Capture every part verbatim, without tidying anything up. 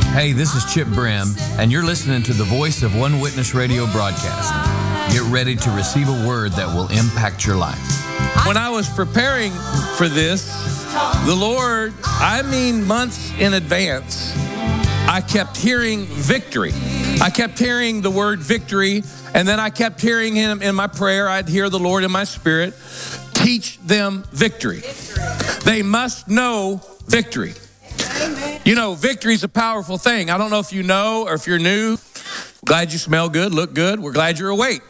Hey, this is Chip Brim, and you're listening to the Voice of One Witness radio broadcast. Get ready to receive a word that will impact your life. When I was preparing for this, the Lord, I mean months in advance, I kept hearing victory. I kept hearing the word victory, and then I kept hearing him in my prayer. I'd hear the Lord in my spirit, teach them victory. They must know victory. You know, victory is a powerful thing. I don't know if you know or if you're new. Glad you smell good, look good. We're glad you're awake.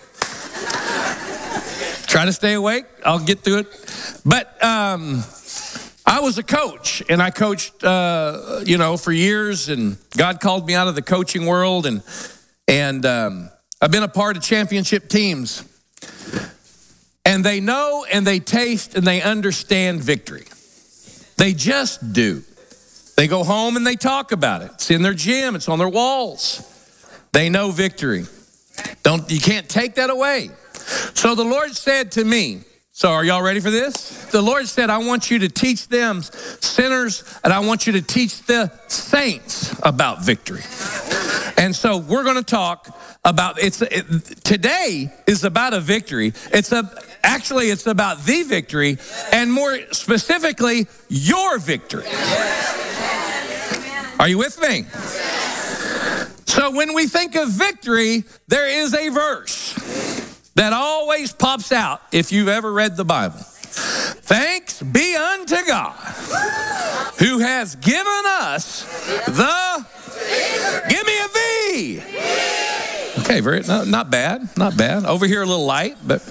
Try to stay awake. I'll get through it. But um, I was a coach, and I coached, uh, you know, for years, and God called me out of the coaching world, and and um, I've been a part of championship teams. And they know and they taste and they understand victory. They just do. They go home and they talk about it. It's in their gym. It's on their walls. They know victory. Don't, you can't take that away. So the Lord said to me, so are y'all ready for this? The Lord said, I want you to teach them sinners, and I want you to teach the saints about victory. And so we're going to talk about, it's it, today is about a victory. It's a, actually it's about the victory, and more specifically, your victory. Are you with me? So when we think of victory, there is a verse that always pops out if you've ever read the Bible. Thanks be unto God who has given us the, give me a V. Okay, very, no, not bad, not bad. Over here a little light, but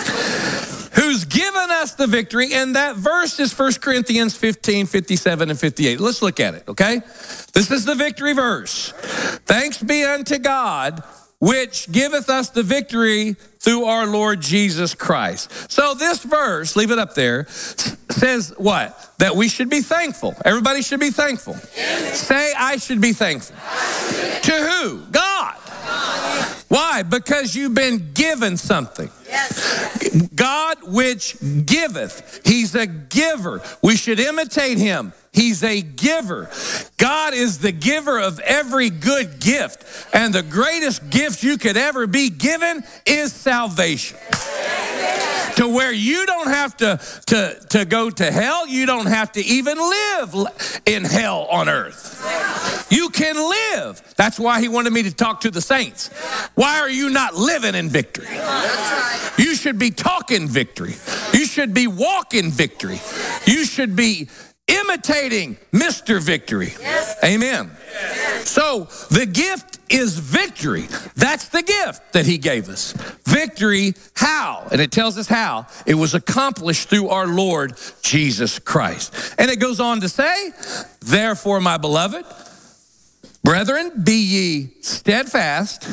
who's given us the victory, and that verse is First Corinthians fifteen, fifty-seven, and fifty-eight. Let's look at it, okay? This is the victory verse. Thanks be unto God, which giveth us the victory through our Lord Jesus Christ. So this verse, leave it up there, says what? That we should be thankful. Everybody should be thankful. Amen. Say, I should be thankful. To who? God. Why? Because you've been given something. Yes. God which giveth. He's a giver. We should imitate him. He's a giver. God is the giver of every good gift. And the greatest gift you could ever be given is salvation. Amen. To where you don't have to, to, to go to hell. You don't have to even live in hell on earth. You can live. That's why he wanted me to talk to the saints. Why are you not living in victory? You should be talking victory. You should be walking victory. You should be imitating Mister Victory. Yes. Amen. Yes. So the gift is victory. That's the gift that he gave us. Victory, how? And it tells us how. It was accomplished through our Lord Jesus Christ. And it goes on to say, therefore, my beloved, brethren, be ye steadfast,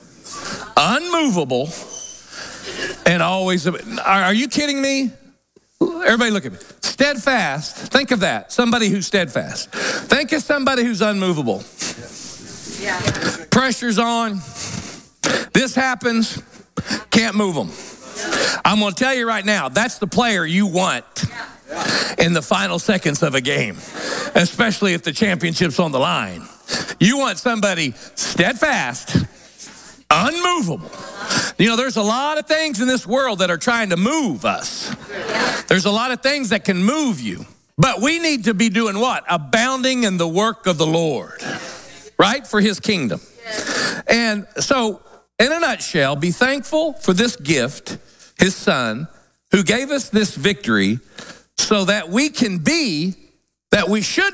unmovable, and always. Are you kidding me? Everybody look at me. Steadfast. Think of that. Somebody who's steadfast. Think of somebody who's unmovable. Yeah. Pressure's on. This happens. Can't move them. I'm going to tell you right now, that's the player you want in the final seconds of a game, especially if the championship's on the line. You want somebody steadfast, unmovable. You know, there's a lot of things in this world that are trying to move us. There's a lot of things that can move you. But we need to be doing what? Abounding in the work of the Lord, right? For his kingdom. And so, in a nutshell, be thankful for this gift, his son, who gave us this victory so that we can be, that we should